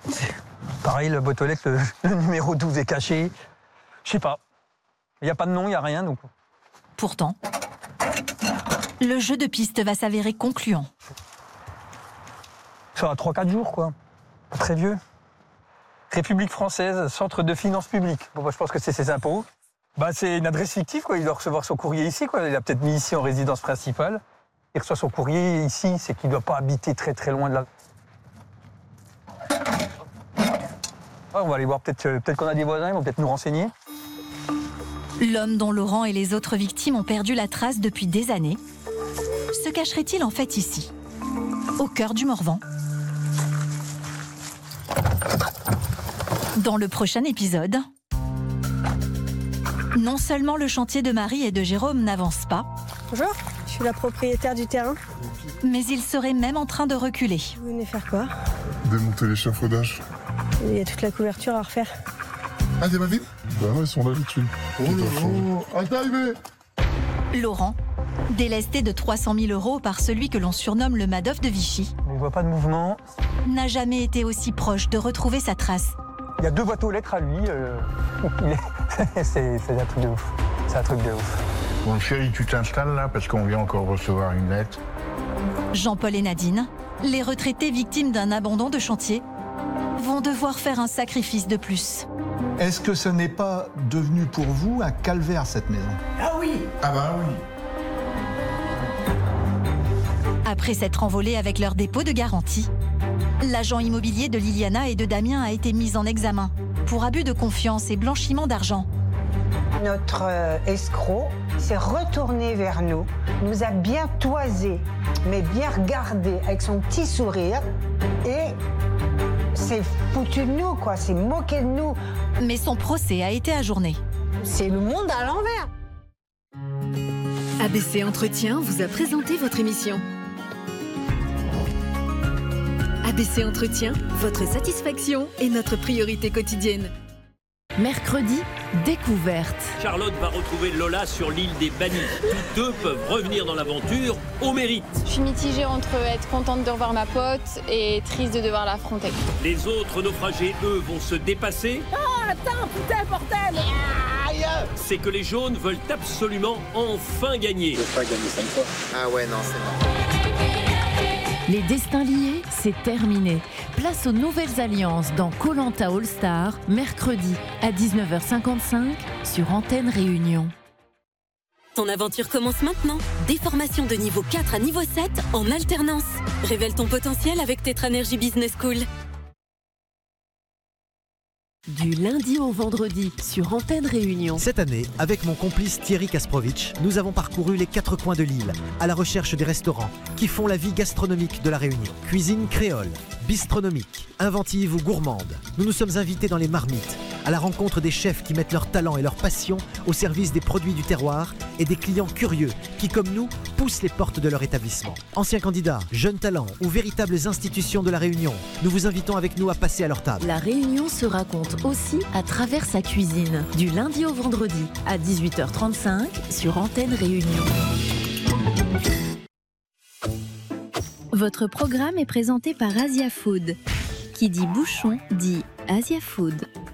Pareil, la boîte aux lettres, le numéro 12 est caché. Je sais pas. Il n'y a pas de nom, il n'y a rien. Donc... Pourtant, le jeu de piste va s'avérer concluant. Ça a 3-4 jours, quoi. Pas très vieux. République française, centre de finances publiques. Bon, bah, je pense que c'est ses impôts. Bah, c'est une adresse fictive, quoi. Il doit recevoir son courrier ici, quoi. Il a peut-être mis ici en résidence principale. Il reçoit son courrier ici, c'est qu'il ne doit pas habiter très très loin de là. Ouais, on va aller voir, peut-être qu'on a des voisins, ils vont peut-être nous renseigner. L'homme dont Laurent et les autres victimes ont perdu la trace depuis des années se cacherait-il en fait ici, au cœur du Morvan? Dans le prochain épisode, non seulement le chantier de Marie et de Jérôme n'avance pas, Bonjour, je suis la propriétaire du terrain. mais il serait même en train de reculer. Vous venez faire quoi? Démonter l'échafaudage. Il y a toute la couverture à refaire. Ah, des mavines? Bah ouais, ils sont là, les tuiles. Laurent, délesté de 300 000 € par celui que l'on surnomme le Madoff de Vichy, On ne voit pas de mouvement. n'a jamais été aussi proche de retrouver sa trace. Il y a 2 boîtes aux lettres à lui. C'est un truc de ouf. C'est un truc de ouf. Bon, chérie, tu t'installes là parce qu'on vient encore recevoir une lettre. Jean-Paul et Nadine, les retraités victimes d'un abandon de chantier, vont devoir faire un sacrifice de plus. Est-ce que ce n'est pas devenu pour vous un calvaire, cette maison? Ah bah oui. Après s'être envolés avec leur dépôt de garantie, l'agent immobilier de Liliana et de Damien a été mis en examen pour abus de confiance et blanchiment d'argent. Notre escroc s'est retourné vers nous, nous a bien toisé, mais bien regardé avec son petit sourire et s'est foutu de nous, quoi, s'est moqué de nous. Mais son procès a été ajourné. C'est le monde à l'envers. ABC Entretien vous a présenté votre émission. ABC Entretien, votre satisfaction est notre priorité quotidienne. Mercredi, découverte. Charlotte va retrouver Lola sur l'île des Bannis. Tous deux peuvent revenir dans l'aventure au mérite. Je suis mitigée entre être contente de revoir ma pote et triste de devoir l'affronter. Les autres naufragés, eux, vont se dépasser. Ah, attends, putain, bordel! Aïe! C'est que les jaunes veulent absolument enfin gagner. Je vais pas gagner 5 fois. Ah ouais, non, c'est mort. Les destins liés, c'est terminé. Place aux nouvelles alliances dans Koh-Lanta All-Star, mercredi à 19h55 sur Antenne Réunion. Ton aventure commence maintenant. Des formations de niveau 4 à niveau 7 en alternance. Révèle ton potentiel avec Tetranergy Business School. Du lundi au vendredi sur Antenne Réunion. Cette année, avec mon complice Thierry Kasprovic, nous avons parcouru les 4 coins de l'île, à la recherche des restaurants qui font la vie gastronomique de la Réunion. Cuisine créole, bistronomique, inventive ou gourmande. Nous nous sommes invités dans les marmites, à la rencontre des chefs qui mettent leur talent et leur passion au service des produits du terroir et des clients curieux qui, comme nous, poussent les portes de leur établissement. Anciens candidats, jeunes talents ou véritables institutions de la Réunion, nous vous invitons avec nous à passer à leur table. La Réunion se raconte aussi à travers sa cuisine, du lundi au vendredi à 18h35 sur Antenne Réunion. Votre programme est présenté par Asia Food. Qui dit bouchon dit Asia Food.